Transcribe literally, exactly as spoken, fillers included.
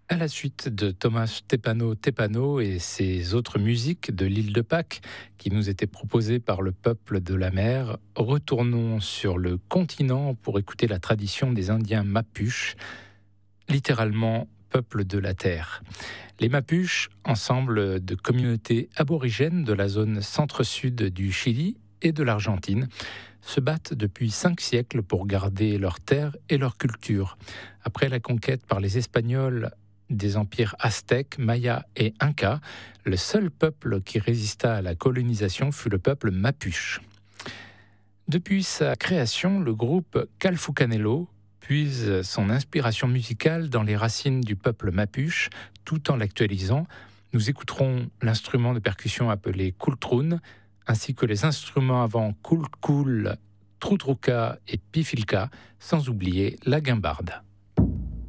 À la suite de Thomas Tépano Tépano et ses autres musiques de l'île de Pâques qui nous étaient proposées par le peuple de la mer, retournons sur le continent pour écouter la tradition des Indiens Mapuches, littéralement peuple de la terre. Les Mapuches, ensemble de communautés aborigènes de la zone centre-sud du Chili et de l'Argentine, se battent depuis cinq siècles pour garder leur terre et leur culture. Après la conquête par les Espagnols des empires aztèques, mayas et incas, le seul peuple qui résista à la colonisation fut le peuple mapuche. Depuis sa création, le groupe Calfucanelo puise son inspiration musicale dans les racines du peuple mapuche, tout en l'actualisant. Nous écouterons l'instrument de percussion appelé kultrun, ainsi que les instruments avant kulkul, trutruka et pifilka, sans oublier la guimbarde.